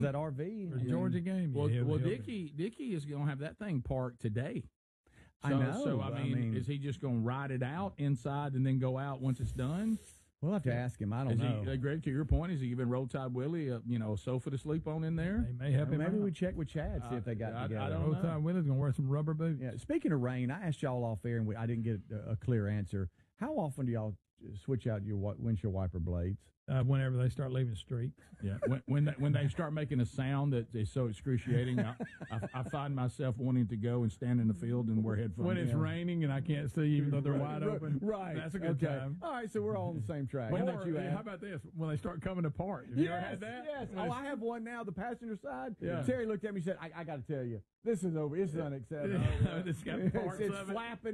that RV. For the Georgia game. Well, he'll Dickie is going to have that thing parked today. So, I know. So, I mean, is he just going to ride it out inside and then go out once it's done? We'll have to ask him. I don't know. Greg, to your point, is he giving Roll Tide Willie a sofa to sleep on in there? They may help him. Maybe we check with Chad, see if they got together. I don't know. Roll Tide Willie's going to wear some rubber boots. Yeah. Speaking of rain, I asked y'all off air, and I didn't get a clear answer. How often do y'all switch out your windshield wiper blades? Whenever they start leaving streaks. Yeah, when they start making a sound that is so excruciating, I find myself wanting to go and stand in the field and wear headphones. When it's raining and I can't see, even though they're wide open. Right. That's a good time. All right, so we're all on the same track. How about this? When they start coming apart. Have you ever had that? Yes. I have one now, the passenger side. Yeah. Terry looked at me and said, I got to tell you, this is over. It's unacceptable. It's got parts it's of it. flapping.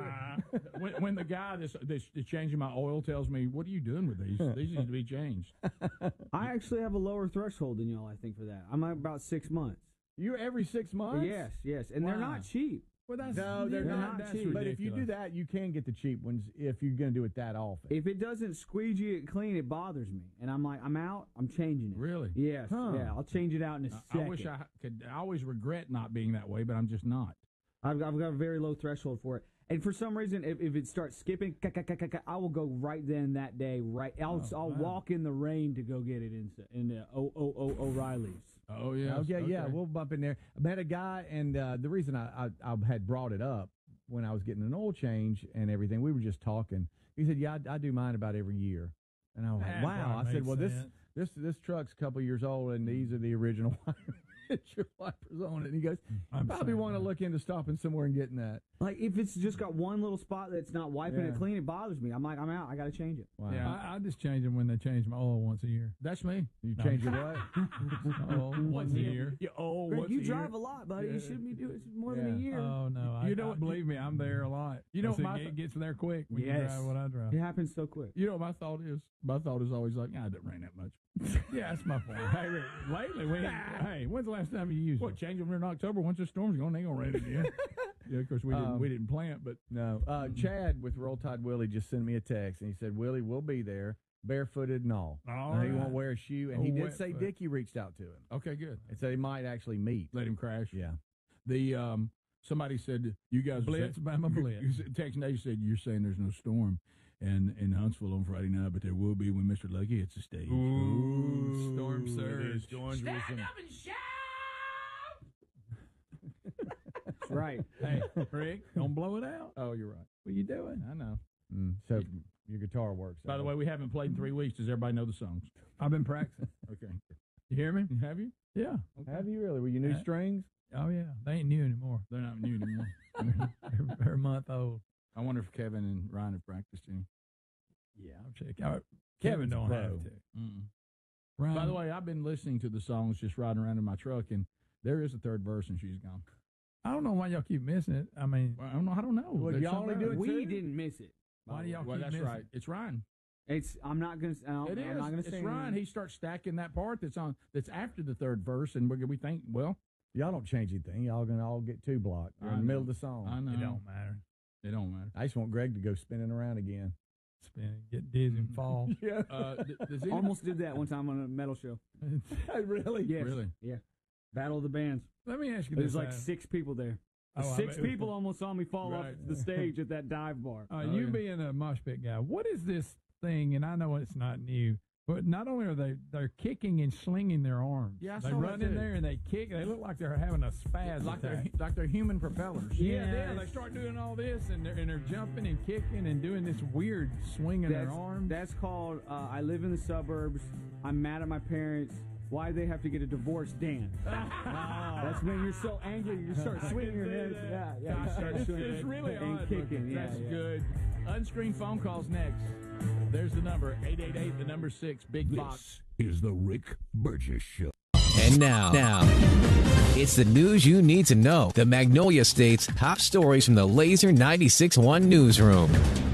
When the guy that's changing my oil tells me, what are you doing with these? These need to be changed. I actually have a lower threshold than y'all, I think, for that. I'm at about 6 months. You're every 6 months? Yes. And they're not cheap. Well, they're not cheap. But if you do that, you can get the cheap ones if you're going to do it that often. If it doesn't squeegee it clean, it bothers me. And I'm like, I'm out, I'm changing it. Really? Yes. Huh. Yeah, I'll change it out in a second. I wish I could. I always regret not being that way, but I'm just not. I've got a very low threshold for it. And for some reason, if it starts skipping, I will go right then that day. Right, I'll walk in the rain to go get it in O'Reilly's. Oh yeah, yeah. We'll bump in there. I met a guy, and the reason I had brought it up when I was getting an oil change and everything, we were just talking. He said, "Yeah, I do mine about every year," and I was like, "Wow!" I said, "Well, this truck's a couple years old, and these are the original your wipers on it." And he goes, "I probably want to look into stopping somewhere and getting that." Like, if it's just got one little spot that's not wiping it clean, it bothers me. I'm like, I'm out. I got to change it. Wow. Yeah, I just change them when they change my oil once a year. That's me. You change your what? Oil once a year. You drive a lot, buddy. You shouldn't be doing it more than a year. Oh, no. Believe me, I'm there a lot. You know, it gets there quick when you drive what I drive. It happens so quick. You know what my thought is? My thought is always like, it doesn't rain that much. Yeah, that's my point. Hey, lately, when's the last time you used it? Change them in October. Once the storm's gone, they ain't gonna rain again. Yeah, of course we didn't plant, but no. Chad with Roll Tide Willie just sent me a text, and he said, "Willie, we'll be there, barefooted and all. He won't wear a shoe." And he did say Dickie reached out to him. Okay, good. And so he might actually meet. Let him crash. Yeah. The somebody said you guys Blitz, Bama Blitz. Text Nate said you're saying there's no storm in Huntsville on Friday night, but there will be when Mr. Lucky hits the stage. Ooh, storm surge. Stand up and shout! That's right. Hey, Rick, don't blow it out. Oh, you're right. What are you doing? I know. So your guitar works. By the way, we haven't played in 3 weeks. Does everybody know the songs? I've been practicing. Okay. You hear me? Have you? Yeah. Okay. Have you really? Were you new strings? Oh, yeah. They ain't new anymore. They're not new anymore. They're a month old. I wonder if Kevin and Ryan have practiced any. Yeah, I'm checking. Kevin don't have to. Ryan, by the way, I've been listening to the songs just riding around in my truck, and there is a third verse, and she's gone. I don't know why y'all keep missing it. I mean, I don't know. Well, y'all only do it We didn't miss it. Why do y'all keep that's missing right. it? It's Ryan. I'm not gonna. It is. I'm not gonna it's say Ryan. He starts stacking that part that's after the third verse, and we think, well, y'all don't change anything. Y'all gonna all get two blocked in the middle of the song. I know. It don't matter. It don't matter. I just want Greg to go spinning around again. Spinning, get dizzy and fall. Yeah. Almost did that one time on a metal show. Really? Yes. Really? Yeah. Battle of the Bands. Let me ask you this. There's like 6 people there. Oh, 6 people almost saw me fall off the stage at that dive bar. You being a mosh pit guy, what is this thing? And I know it's not new, but not only are they're kicking and slinging their arms. Yeah, they run in there and they kick. They look like they're having a spaz like they're human propellers. Yeah, they start doing all this and they're jumping and kicking and doing this weird swinging their arms. That's called I live in the suburbs. I'm mad at my parents. Why they have to get a divorce, Dan? That's when you're so angry, you start swinging your hands. Yeah. It's really and odd. kicking. That's good. Unscreened phone calls next. There's the number 888, the number 6, Big Box. This is the Rick Burgess Show. And now, it's the news you need to know. The Magnolia State's top stories from the Laser 96.1 newsroom.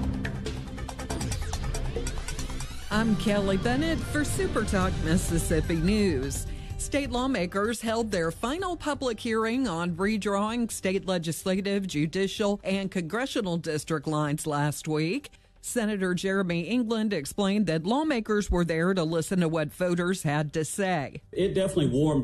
I'm Kelly Bennett for Super Talk Mississippi News. State lawmakers held their final public hearing on redrawing state legislative, judicial, and congressional district lines last week. Senator Jeremy England explained that lawmakers were there to listen to what voters had to say. It definitely warmed